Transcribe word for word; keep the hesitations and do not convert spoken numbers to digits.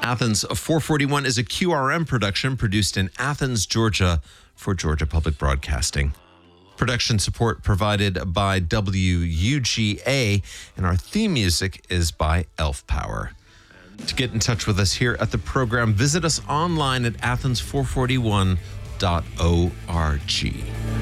Athens four forty-one is a Q R M production produced in Athens, Georgia for Georgia Public Broadcasting. Production support provided by W U G A, and our theme music is by Elf Power. To get in touch with us here at the program, visit us online at athens four forty-one dot org.